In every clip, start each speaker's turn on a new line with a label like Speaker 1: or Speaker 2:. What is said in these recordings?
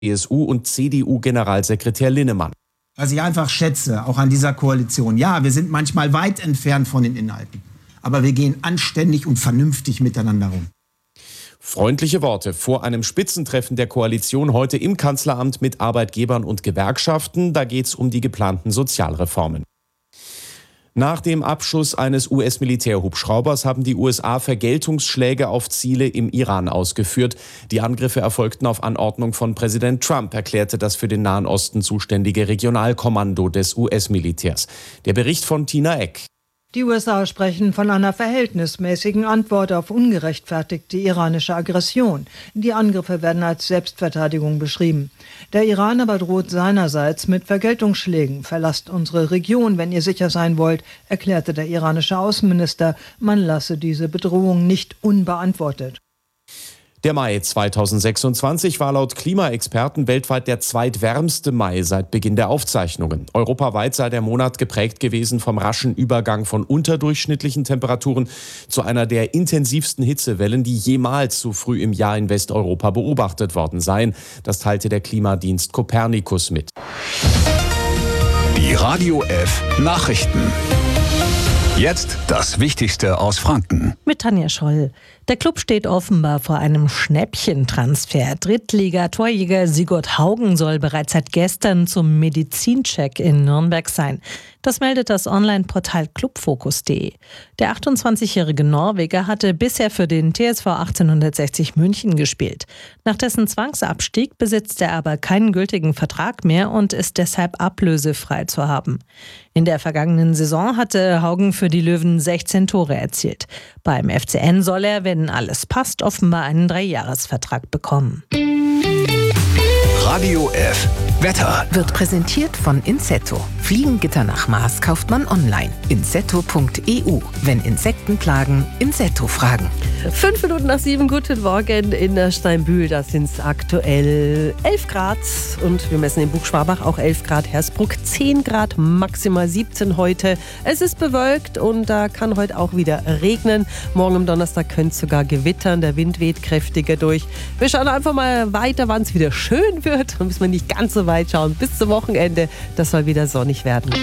Speaker 1: CSU und CDU-Generalsekretär Linnemann.
Speaker 2: Was ich einfach schätze, auch an dieser Koalition, ja, wir sind manchmal weit entfernt von den Inhalten, aber wir gehen anständig und vernünftig miteinander um.
Speaker 1: Freundliche Worte vor einem Spitzentreffen der Koalition heute im Kanzleramt mit Arbeitgebern und Gewerkschaften. Da geht es um die geplanten Sozialreformen. Nach dem Abschuss eines US-Militärhubschraubers haben die USA Vergeltungsschläge auf Ziele im Iran ausgeführt. Die Angriffe erfolgten auf Anordnung von Präsident Trump, erklärte das für den Nahen Osten zuständige Regionalkommando des US-Militärs. Der Bericht von Tina Eck.
Speaker 3: Die USA sprechen von einer verhältnismäßigen Antwort auf ungerechtfertigte iranische Aggression. Die Angriffe werden als Selbstverteidigung beschrieben. Der Iran aber droht seinerseits mit Vergeltungsschlägen. Verlasst unsere Region, wenn ihr sicher sein wollt, erklärte der iranische Außenminister. Man lasse diese Bedrohung nicht unbeantwortet.
Speaker 1: Der Mai 2026 war laut Klimaexperten weltweit der zweitwärmste Mai seit Beginn der Aufzeichnungen. Europaweit sei der Monat geprägt gewesen vom raschen Übergang von unterdurchschnittlichen Temperaturen zu einer der intensivsten Hitzewellen, die jemals so früh im Jahr in Westeuropa beobachtet worden seien. Das teilte der Klimadienst Copernicus mit.
Speaker 4: Die Radio F Nachrichten. Jetzt das Wichtigste aus Franken.
Speaker 5: Mit Tanja Scholl. Der Club steht offenbar vor einem Schnäppchentransfer. Drittliga-Torjäger Sigurd Haugen soll bereits seit gestern zum Medizincheck in Nürnberg sein. Das meldet das Online-Portal clubfokus.de. Der 28-jährige Norweger hatte bisher für den TSV 1860 München gespielt. Nach dessen Zwangsabstieg besitzt er aber keinen gültigen Vertrag mehr und ist deshalb ablösefrei zu haben. In der vergangenen Saison hatte Haugen für die Löwen 16 Tore erzielt. Beim FCN soll er, wenn alles passt, offenbar einen 3-Jahres-Vertrag bekommen.
Speaker 4: Radio F Wetter
Speaker 6: wird präsentiert von Insetto. Fliegengitter nach Maß kauft man online. Insetto.eu. Wenn Insekten plagen, Insetto fragen.
Speaker 7: 5 Minuten nach 7, guten Morgen in der Steinbühl. Da sind es aktuell 11 Grad und wir messen in Buchschwabach auch 11 Grad, Hersbruck 10 Grad, maximal 17 heute. Es ist bewölkt und da kann heute auch wieder regnen. Morgen am Donnerstag könnte es sogar gewittern, der Wind weht kräftiger durch. Wir schauen einfach mal weiter, wann es wieder schön wird. Da müssen wir nicht ganz so weit schauen. Bis zum Wochenende, das soll wieder sonnig werden.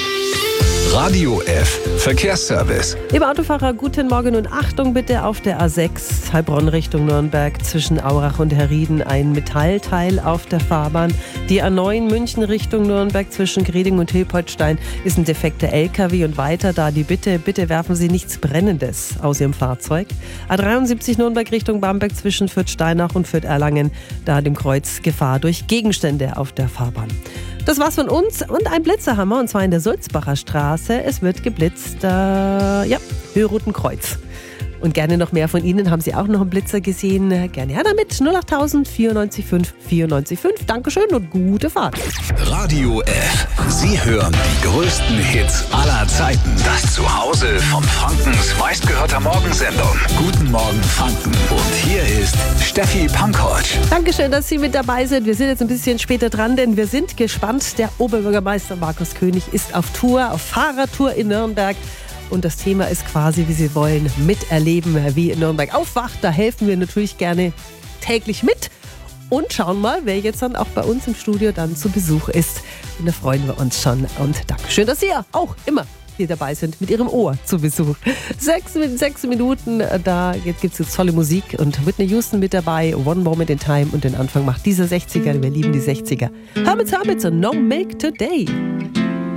Speaker 4: Radio F Verkehrsservice.
Speaker 7: Liebe Autofahrer, guten Morgen und Achtung bitte auf der A6 Heilbronn Richtung Nürnberg zwischen Aurach und Herrieden ein Metallteil auf der Fahrbahn. Die A9 München Richtung Nürnberg zwischen Greding und Hilpoltstein ist ein defekter LKW und weiter da die Bitte werfen Sie nichts Brennendes aus Ihrem Fahrzeug. A73 Nürnberg Richtung Bamberg zwischen Fürth-Steinach und Fürth-Erlangen, da dem Kreuz Gefahr durch Gegenstände auf der Fahrbahn. Das war's von uns und ein Blitzerhammer, und zwar in der Sulzbacher Straße. Es wird geblitzt, Höherutenkreuz. Und gerne noch mehr von Ihnen. Haben Sie auch noch einen Blitzer gesehen? Gerne her damit. 08000 94 5 94 5. Dankeschön und gute Fahrt.
Speaker 4: Radio F. Sie hören die größten Hits aller Zeiten. Das Zuhause von Frankens meistgehörter Morgensendung. Guten Morgen Franken. Und hier ist Steffi Pankovic.
Speaker 7: Dankeschön, dass Sie mit dabei sind. Wir sind jetzt ein bisschen später dran, denn wir sind gespannt. Der Oberbürgermeister Markus König ist auf Tour, auf Fahrradtour in Nürnberg. Und das Thema ist quasi, wie Sie wollen, miterleben, wie in Nürnberg aufwacht. Da helfen wir natürlich gerne täglich mit. Und schauen mal, wer jetzt dann auch bei uns im Studio dann zu Besuch ist. Und da freuen wir uns schon. Und Dankeschön, dass Sie ja auch immer hier dabei sind mit Ihrem Ohr zu Besuch. 6 Minuten, da gibt es jetzt tolle Musik. Und Whitney Houston mit dabei, One Moment in Time. Und den Anfang macht dieser 60er, wir lieben die 60er. Hermits und No Milk Today.